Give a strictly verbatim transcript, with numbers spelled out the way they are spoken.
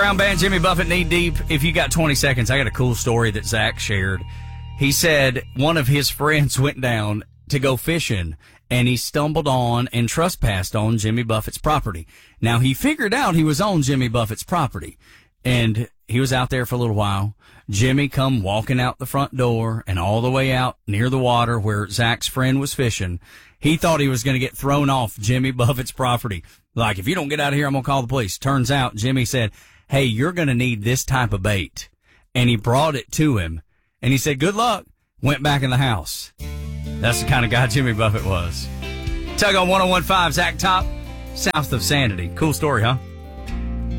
Brown Band, Jimmy Buffett, Knee Deep. If you got twenty seconds, I got a cool story that Zach shared. He said one of his friends went down to go fishing, and he stumbled on and trespassed on Jimmy Buffett's property. Now, he figured out he was on Jimmy Buffett's property, and he was out there for a little while. Jimmy come walking out the front door and all the way out near the water where Zach's friend was fishing. He thought he was going to get thrown off Jimmy Buffett's property. Like, if you don't get out of here, I'm going to call the police. Turns out Jimmy said, hey, you're going to need this type of bait. And he brought it to him. And he said, good luck. Went back in the house. That's the kind of guy Jimmy Buffett was. Tug on one oh one point five, Zach Top, south of Sanity. Cool story, huh?